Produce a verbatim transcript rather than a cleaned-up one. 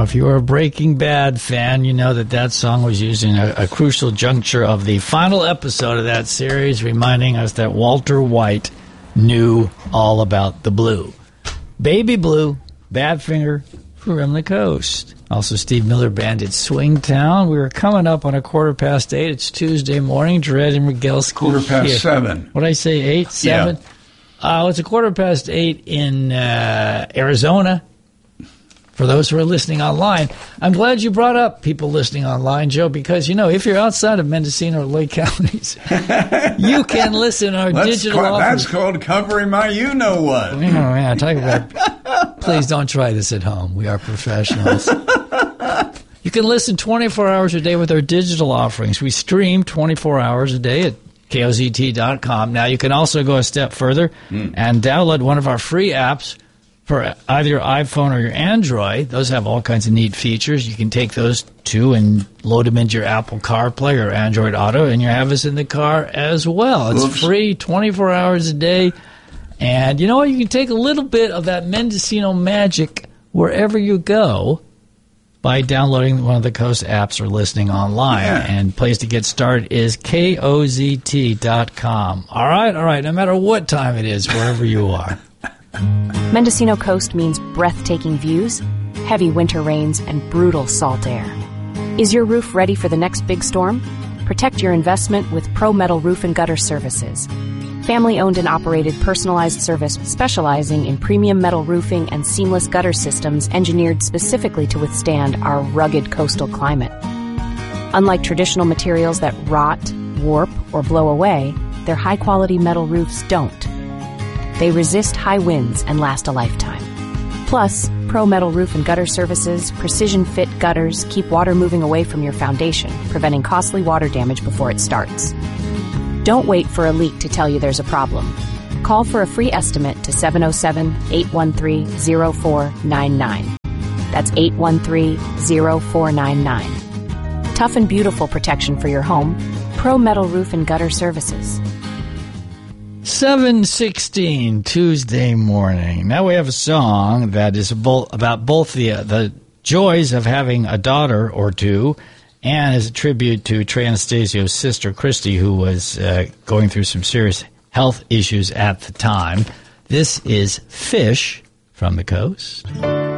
if you are a Breaking Bad fan, you know that that song was used in a, a crucial juncture of the final episode of that series, reminding us that Walter White knew all about the blue. Baby Blue, Badfinger, from the Coast. Also, Steve Miller Band at Swingtown. We were coming up on a quarter past eight. It's Tuesday morning. Dread and Regelski. Quarter past here. seven. What did I say, eight, seven? Yeah. Uh, it's a quarter past eight in uh, Arizona. For those who are listening online, I'm glad you brought up people listening online, Joe, because, you know, if you're outside of Mendocino or Lake Counties, you can listen to our That's digital ca- offers. That's called covering my you-know-what. Oh, man, talk about, please don't try this at home. We are professionals. You can listen twenty-four hours a day with our digital offerings. We stream twenty-four hours a day at K O Z T dot com. Now, you can also go a step further mm. and download one of our free apps for either your iPhone or your Android. Those have all kinds of neat features. You can take those two and load them into your Apple CarPlay or Android Auto, and you have us in the car as well. It's Oops. free twenty-four hours a day. And you know what? You can take a little bit of that Mendocino magic wherever you go by downloading one of the Coast apps or listening online. Yeah. And place to get started is K O Z T dot com. All right, all right, no matter what time it is, wherever you are. Mendocino Coast means breathtaking views, heavy winter rains, and brutal salt air. Is your roof ready for the next big storm? Protect your investment with Pro Metal Roof and Gutter Services. Family-owned and operated personalized service specializing in premium metal roofing and seamless gutter systems engineered specifically to withstand our rugged coastal climate. Unlike traditional materials that rot, warp, or blow away, their high-quality metal roofs don't. They resist high winds and last a lifetime. Plus, Pro Metal Roof and Gutter Services precision-fit gutters keep water moving away from your foundation, preventing costly water damage before it starts. Don't wait for a leak to tell you there's a problem. Call for a free estimate to seven oh seven, eight one three, oh four nine nine. That's eight one three, oh four nine nine. Tough and beautiful protection for your home. Pro Metal Roof and Gutter Services. seven sixteen Tuesday morning. Now we have a song that is about both the uh, the joys of having a daughter or two, and is a tribute to Trey Anastasio's sister, Christy, who was uh, going through some serious health issues at the time. This is Fish from the Coast.